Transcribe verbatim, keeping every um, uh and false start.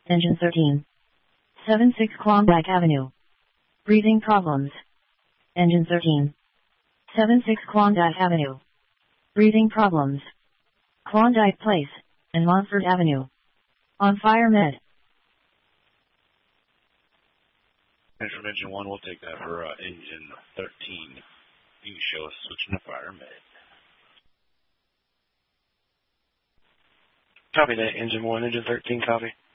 Engine thirteen. seven six Klondike Avenue. Breathing problems. Engine thirteen. seven six Klondike Avenue. Breathing problems. Klondike Place and Montford Avenue. On fire med. And from engine one, we'll take that for uh, engine thirteen. You can show us switching to fire med. Copy that, engine one, engine thirteen, copy.